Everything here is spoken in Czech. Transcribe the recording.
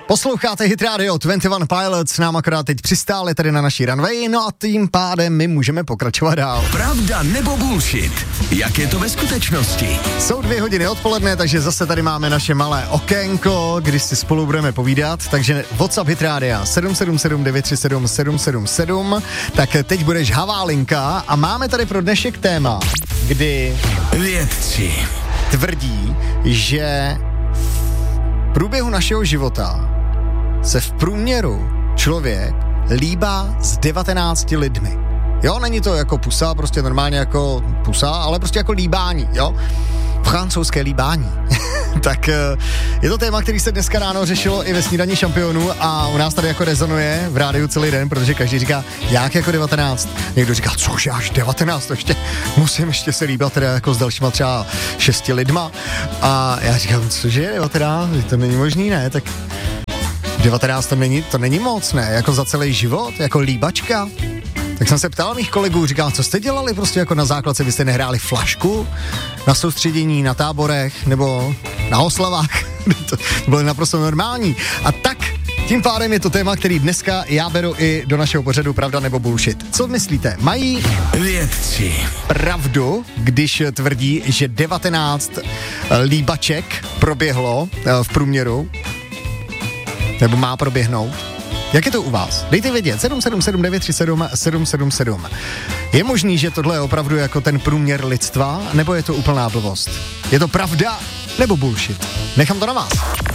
Posloucháte Hit Radio 21 Pilots, nám akorát teď přistáli tady na naší runway, no a tím pádem my můžeme pokračovat dál. Pravda nebo bullshit? Jak je to ve skutečnosti? Jsou 2 hodiny odpoledne, takže zase tady máme naše malé okénko, kdy si spolu budeme povídat, takže WhatsApp Hit Radio 777 937 777, tak teď bude žhavá linka a máme tady pro dnešek téma, kdy vědci tvrdí, že v průběhu našeho života se v průměru člověk líbá s 19 lidmi. Jo, není to jako pusa, prostě normálně jako pusa, ale prostě jako líbání, jo. Francouzské líbání. Tak je to téma, který se dneska ráno řešilo i ve snídani šampionů a u nás tady jako rezonuje v rádiu celý den, protože každý říká, jak jako 19. Někdo říká, cože až 19, to musím se líbat teda jako s dalšíma třeba 6 lidma. A já říkám, cože 19, to není možný, ne, tak 19 to není moc, ne, jako za celý život, jako líbačka. Tak jsem se ptal mých kolegů, říkám, co jste dělali prostě jako na základce, vy jste nehráli flašku na soustředění, na táborech nebo na oslavách, to bylo naprosto normální. A tak tím pádem je to téma, který dneska já beru i do našeho pořadu Pravda nebo bullshit. Co myslíte? Mají vědci pravdu, když tvrdí, že 19 líbaček proběhlo v průměru, nebo má proběhnout? Jak je to u vás? Dejte vědět, 777 937 777. Je možný, že tohle je opravdu jako ten průměr lidstva, nebo je to úplná blbost? Je to pravda nebo bullshit? Nechám to na vás.